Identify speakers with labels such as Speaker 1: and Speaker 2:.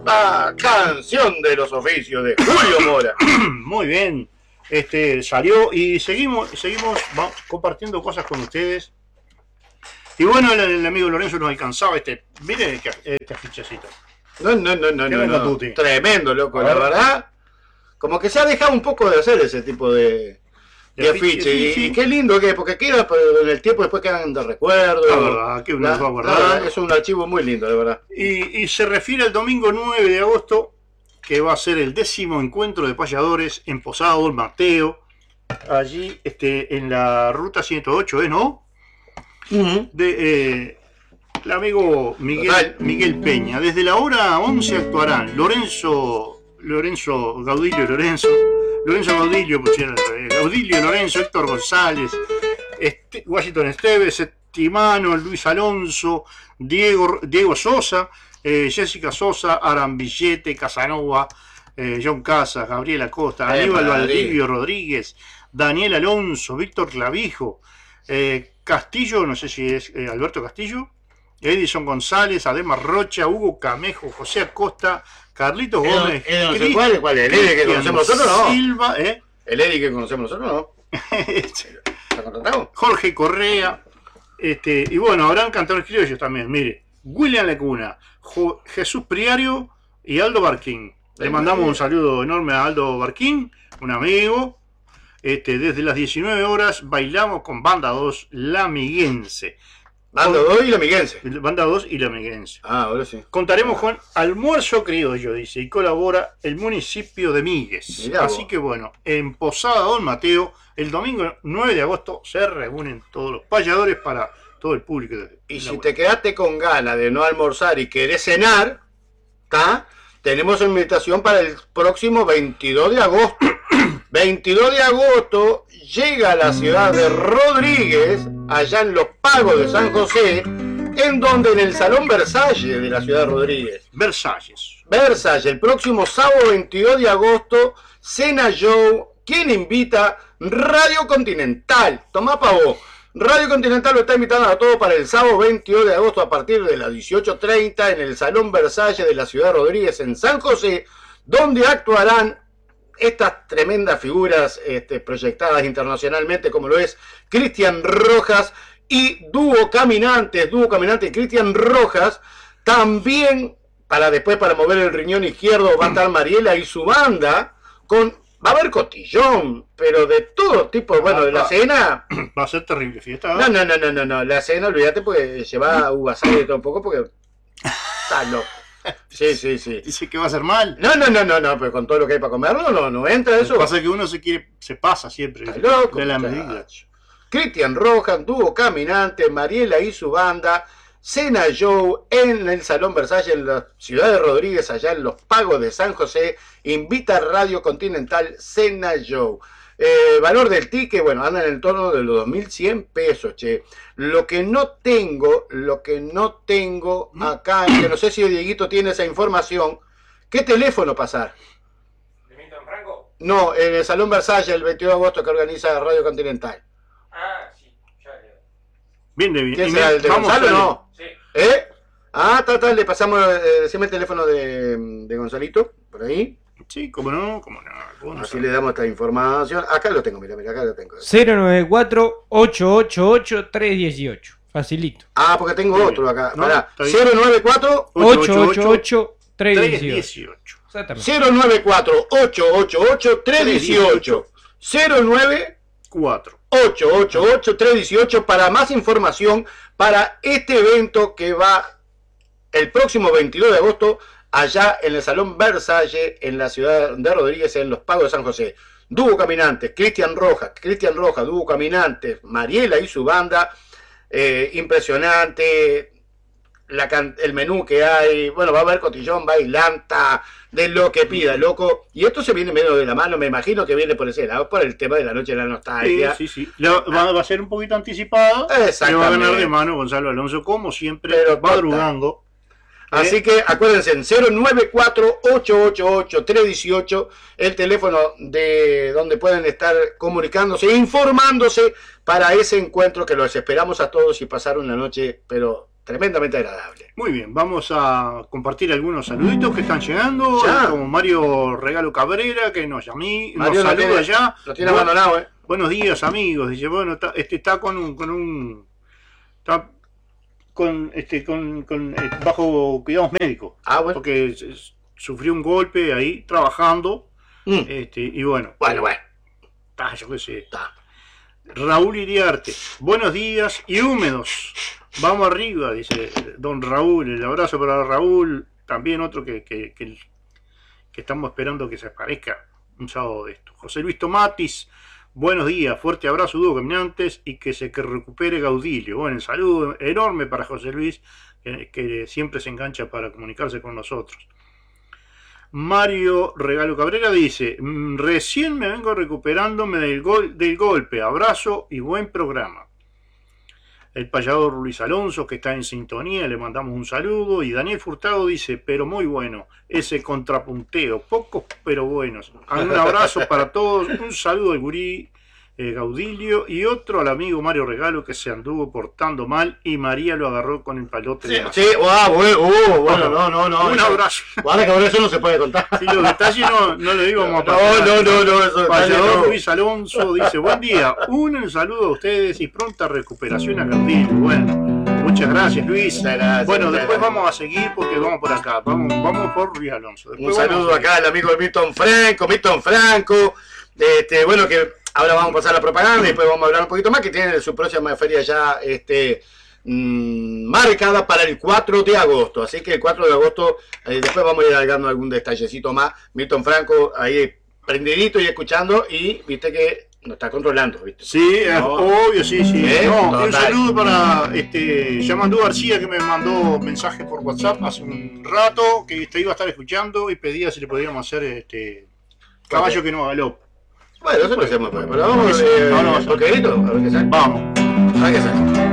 Speaker 1: La canción de los oficios de Julio Mora.
Speaker 2: Muy bien. Salió y seguimos compartiendo cosas con ustedes. Y bueno, el amigo Lorenzo nos alcanzaba mire este afichecito.
Speaker 1: No. Tremendo, loco, la verdad. Como que se ha dejado un poco de hacer ese tipo de afiche. Y qué lindo que es, porque queda en el tiempo, después quedan de recuerdo.
Speaker 2: Que uno va a guardar.
Speaker 1: Es un archivo muy lindo, de verdad.
Speaker 2: Y se refiere al domingo 9 de agosto, que va a ser el 10º encuentro de payadores en Posada Don Mateo, allí en la ruta 108, ¿no? De el amigo Miguel Peña. Desde la hora 11 actuarán Lorenzo Gaudilio, Gaudilio Lorenzo, Héctor González, Washington Esteves, Estimano, Luis Alonso, Diego Sosa, Jessica Sosa, Arambillete, Casanova, John Casas, Gabriel Acosta, Aníbal Valdivio Rodríguez, Daniel Alonso, Víctor Clavijo, Castillo, no sé si es Alberto Castillo, Edison González, Ademar Rocha, Hugo Camejo, José Acosta, Carlitos Gómez.
Speaker 1: No sé ¿cuál es? ¿El Eddie que conocemos nosotros no?
Speaker 2: Silva,
Speaker 1: ¿El Eddie que conocemos nosotros no? ¿Está contratado?
Speaker 2: Jorge Correa, y bueno, habrán cantores criollos también, mire, William Lecuna, Jesús Priario y Aldo Barquín. Le mandamos un saludo enorme a Aldo Barquín, un amigo. Desde las 19 horas bailamos con Banda 2 La Miguense.
Speaker 1: Banda 2 y La Miguense.
Speaker 2: Banda 2 y La Miguense.
Speaker 1: Ahora sí.
Speaker 2: Contaremos con almuerzo criollo, dice, y colabora el municipio de Migues. Así que bueno, en Posada Don Mateo, el domingo 9 de agosto, se reúnen todos los payadores para todo el público.
Speaker 1: Y si te quedaste con ganas de no almorzar y querés cenar, tenemos invitación para el próximo 22 de agosto. 22 de agosto llega a la ciudad de Rodríguez, allá en Los Pagos de San José, en donde en el Salón Versalles de la ciudad de Rodríguez.
Speaker 2: Versalles,
Speaker 1: el próximo sábado 22 de agosto, cena show. ¿Quién invita? Radio Continental. Tomá pa' vos. Radio Continental lo está invitando a todos para el sábado 22 de agosto a partir de las 18:30 en el Salón Versalles de la ciudad de Rodríguez en San José, donde actuarán estas tremendas figuras proyectadas internacionalmente, como lo es Cristian Rojas y Dúo Caminantes y Cristian Rojas. También, para mover el riñón izquierdo, va a estar Mariela y su banda, va a haber cotillón, pero de todo tipo. Bueno, de la cena
Speaker 2: va a ser terrible fiesta.
Speaker 1: No, la cena, olvídate, porque lleva uvas y todo un poco, porque está loco. Sí.
Speaker 2: Dice que va a ser mal.
Speaker 1: No, pero con todo lo que hay para comer, no entra eso.
Speaker 2: Lo que pasa es que uno se pasa siempre.
Speaker 1: Está loco,
Speaker 2: de la medida.
Speaker 1: Cristian Rojas, Dúo Caminante, Mariela y su banda, cena show en el Salón Versalles en la ciudad de Rodríguez, allá en Los Pagos de San José. Invita Radio Continental, cena show. Valor del ticket, bueno, anda en el torno de los 2.100 pesos, che. Lo que no tengo acá, que no sé si Dieguito tiene esa información, ¿qué teléfono pasar?
Speaker 3: ¿De Milton Franco?
Speaker 1: No, en el Salón Versalles el 22 de agosto que organiza Radio Continental.
Speaker 3: Sí, ya le...
Speaker 2: Bien.
Speaker 1: ¿Quién será? ¿El de Gonzalo o no?
Speaker 3: Sí.
Speaker 1: Le pasamos, decime el teléfono de Gonzalito, por ahí.
Speaker 2: Sí, cómo no.
Speaker 1: Así le damos esta información. Acá lo tengo, mira, acá lo tengo.
Speaker 4: 094-888-318. Facilito.
Speaker 1: Porque tengo otro acá.
Speaker 2: No,
Speaker 1: Pará.
Speaker 4: 094-888-318.
Speaker 1: 094-888-318. 094-888-318 para más información para este evento que va el próximo 22 de agosto allá en el Salón Versalles, en la ciudad de Rodríguez, en Los Pagos de San José. Dúo Caminantes, Cristian Rojas, Dúo Caminantes, Mariela y su banda. Impresionante el menú que hay. Bueno, va a haber cotillón, bailanta, de lo que pida, loco. Y esto se viene medio de la mano, me imagino que viene por ese lado, por el tema de la noche de la nostalgia.
Speaker 2: Sí. Va a ser un poquito anticipado.
Speaker 1: Exactamente.
Speaker 2: Le va a ganar de mano Gonzalo Alonso, como siempre,
Speaker 1: pero
Speaker 2: madrugando.
Speaker 1: Así que acuérdense, en 094-888-318, el teléfono de donde pueden estar comunicándose e informándose para ese encuentro que los esperamos a todos y pasar una noche, pero tremendamente agradable.
Speaker 2: Muy bien, vamos a compartir algunos saluditos que están llegando,
Speaker 1: Ya.
Speaker 2: como Mario Regalo Cabrera, que nos
Speaker 1: Mario
Speaker 2: saluda
Speaker 1: tiene-
Speaker 2: allá.
Speaker 1: Lo tiene abandonado,
Speaker 2: Buenos días, amigos. Dice, bueno, está bajo cuidados médicos,
Speaker 1: Ah, bueno.
Speaker 2: porque sufrió un golpe ahí trabajando,
Speaker 1: Mm.
Speaker 2: y bueno,
Speaker 1: Bueno.
Speaker 2: yo qué sé.
Speaker 1: Está.
Speaker 2: Raúl Iriarte, buenos días y húmedos. Vamos arriba, dice don Raúl. El abrazo para Raúl, también otro que estamos esperando que se aparezca un sábado de esto. José Luis Tomatis, buenos días, fuerte abrazo, dúo caminantes, y que recupere Gaudilio. Bueno, el saludo enorme para José Luis, que siempre se engancha para comunicarse con nosotros. Mario Regalo Cabrera dice, recién me vengo recuperándome del golpe, abrazo y buen programa. El payador Luis Alonso, que está en sintonía, le mandamos un saludo. Y Daniel Furtado dice, pero muy bueno, ese contrapunteo, pocos pero buenos. Un abrazo para todos, un saludo al gurí Gaudilio, y otro al amigo Mario Regalo, que se anduvo portando mal y María lo agarró con el palote de mano.
Speaker 1: Sí, bueno, no.
Speaker 2: Un abrazo.
Speaker 1: Guarda que por eso no se puede contar.
Speaker 2: Si los detalles no le digo vamos a
Speaker 1: No, eso
Speaker 2: Payador
Speaker 1: no.
Speaker 2: Luis Alonso dice, buen día, un saludo a ustedes y pronta recuperación a Gaudilio. Bueno, muchas gracias, Luis.
Speaker 1: Muchas gracias,
Speaker 2: Bueno,
Speaker 1: muchas
Speaker 2: después
Speaker 1: gracias.
Speaker 2: vamos a seguir porque vamos por acá. Vamos por Luis Alonso.
Speaker 1: Un
Speaker 2: Después vamos
Speaker 1: saludo
Speaker 2: a seguir.
Speaker 1: acá al amigo Milton Franco. Bueno, que ahora vamos a pasar la propaganda y después vamos a hablar un poquito más, que tiene su próxima feria ya marcada para el 4 de agosto. Así que el 4 de agosto, después vamos a ir agregando algún detallecito más. Milton Franco ahí prendidito y escuchando, y viste que nos está controlando, ¿viste?
Speaker 2: Sí, es
Speaker 1: No.
Speaker 2: obvio, sí. No,
Speaker 1: Total.
Speaker 2: un saludo para Yamandú García, que me mandó mensaje por WhatsApp hace un rato, que te iba a estar escuchando y pedía si le podíamos hacer caballo que no galopa.
Speaker 1: Bueno, eso lo hacemos, pero vamos
Speaker 2: Sí,
Speaker 1: a
Speaker 2: no,
Speaker 1: ver, a ver qué sale.
Speaker 2: Vamos.
Speaker 1: A ver qué sale.